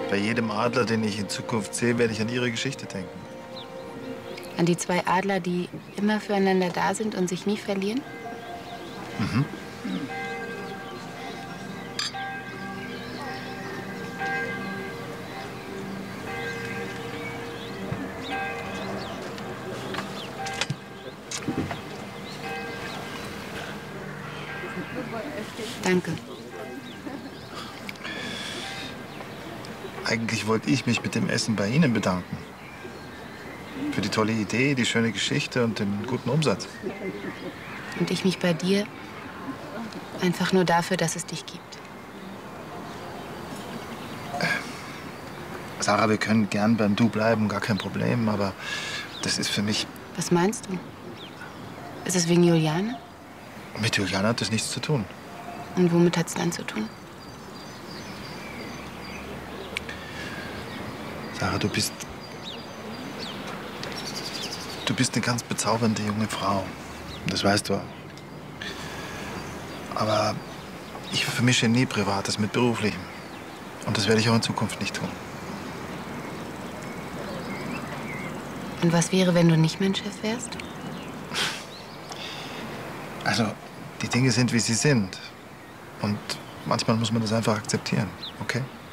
Bei jedem Adler, den ich in Zukunft sehe, werde ich an Ihre Geschichte denken. An die zwei Adler, die immer füreinander da sind und sich nie verlieren? Mhm. Danke. Eigentlich wollte ich mich mit dem Essen bei Ihnen bedanken. Für die tolle Idee, die schöne Geschichte und den guten Umsatz. Und ich mich bei dir einfach nur dafür, dass es dich gibt. Sarah, wir können gern beim Du bleiben, gar kein Problem, aber das ist für mich... Was meinst du? Ist es wegen Juliane? Mit Juliane hat das nichts zu tun. Und womit hat es dann zu tun? Sarah, du bist eine ganz bezaubernde junge Frau. Das weißt du auch. Aber ich vermische nie Privates mit Beruflichem. Und das werde ich auch in Zukunft nicht tun. Und was wäre, wenn du nicht mein Chef wärst? Also, die Dinge sind, wie sie sind. Und manchmal muss man das einfach akzeptieren, okay?